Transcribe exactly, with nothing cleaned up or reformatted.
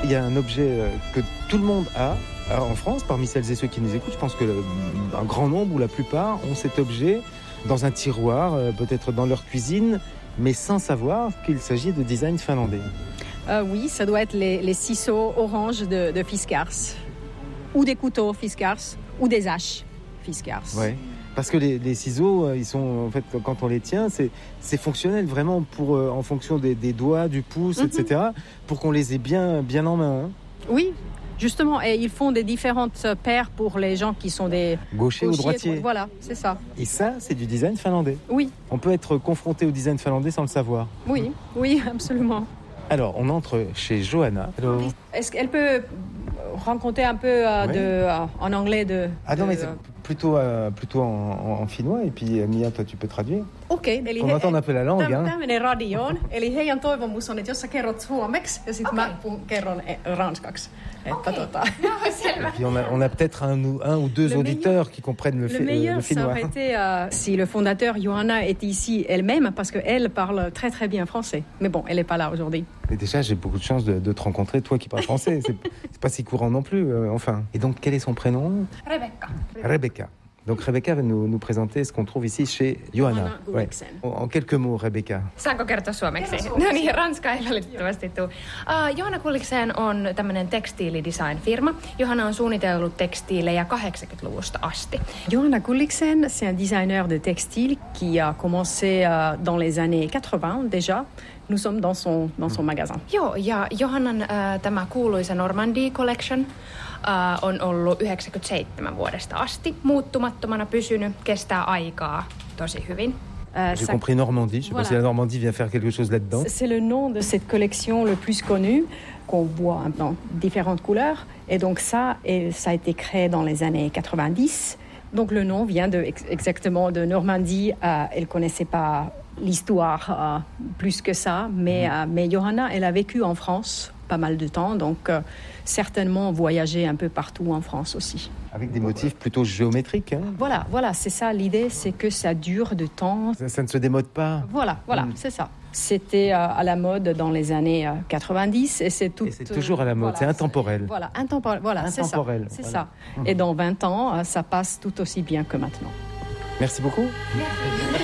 Il y a un objet que tout le monde a en France, parmi celles et ceux qui nous écoutent. Je pense qu'un grand nombre ou la plupart ont cet objet dans un tiroir, peut-être dans leur cuisine, mais sans savoir qu'il s'agit de design finlandais. Euh, oui, ça doit être les, les ciseaux orange de, de Fiskars, ou des couteaux Fiskars, ou des haches Fiskars. Ouais. Parce que les, les ciseaux, ils sont, en fait, quand on les tient, c'est, c'est fonctionnel vraiment pour, euh, en fonction des, des doigts, du pouce, mm-hmm. et cetera, pour qu'on les ait bien, bien en main. Hein. Oui, justement, et ils font des différentes paires pour les gens qui sont des gauchers ou droitiers. Voilà, c'est ça. Et ça, c'est du design finlandais. Oui. On peut être confronté au design finlandais sans le savoir. Oui, oui, absolument. Alors, on entre chez Johanna. Hello. Est-ce qu'elle peut raconter un peu euh, ouais. de, euh, en anglais de... Ah non, de, mais c'est plutôt, euh, plutôt en, en, en finnois. Et puis, Mia, toi, tu peux traduire. Okei. Okay, on he, entend un peu la langue. Tämä hein. menee radioon. Eli heidän toivomus on, että jos sä kerrot suomeksi ja sitten okay. mä kerron ranskaksi. Että okay. tota... Et puis on a, on a peut-être un, un ou deux le auditeurs meilleur, qui comprennent le, le, fi, meilleur, le finnois. Le meilleur, ça aurait été euh, si le fondateur Johanna était ici elle-même, parce qu'elle parle très très bien français. Mais bon, elle n'est pas là aujourd'hui. Mais déjà, j'ai beaucoup de chance de, de te rencontrer, toi qui parles français. C'est, c'est pas si courant non plus, euh, enfin. Et donc, quel est son prénom ? Rebecca. Rebecca. Donc Rebecca va nous, nous présenter ce qu'on trouve ici chez Johanna. Ouais. En, en quelques mots, Rebecca. Saanko kertoa suomeksi? No niin, ranska ei valitettavasti tule. Uh, Johanna Gulliksen on tämmöinen tekstiilidesign-firma. Johanna on suunnitellut tekstiilejä kahdeksankymmentäluvusta asti. Johanna Gulliksen, c'est un designer de textile qui a commencé uh, dans les années quatre-vingts déjà. Nous sommes dans son, dans son magasin. Joo, ja Johannan uh, tämä kuuluisa Normandie Collection Uh, on ollut yhdeksänkymmentäseitsemän vuodesta asti, muuttumattomana pysynyt, kestää aikaa tosi hyvin. Euh, J'ai ça... compris Normandie, je sais voilà. pas si la Normandie vient faire quelque chose là-dedans. C'est le nom de cette collection le plus connue, qu'on voit dans différentes couleurs. Et donc ça, et ça a été créé dans les années quatre-vingt-dix. Donc le nom vient de, exactement de Normandie. Euh, elle ne connaissait pas l'histoire euh, plus que ça, mais, mmh. euh, mais Johanna, elle a vécu en France pas mal de temps, donc euh, certainement voyager un peu partout en France aussi. Avec des motifs plutôt géométriques. Hein. Voilà, voilà, c'est ça l'idée, c'est que ça dure de temps. Ça, ça ne se démode pas. Voilà, voilà, mmh. c'est ça. C'était euh, à la mode dans les années euh, quatre-vingt-dix et c'est tout. Et c'est toujours à la mode, voilà, c'est intemporel. C'est, voilà, intemporel, voilà, intemporel, c'est ça. C'est voilà. ça. Mmh. Et dans vingt ans, euh, ça passe tout aussi bien que maintenant. Merci beaucoup. Merci.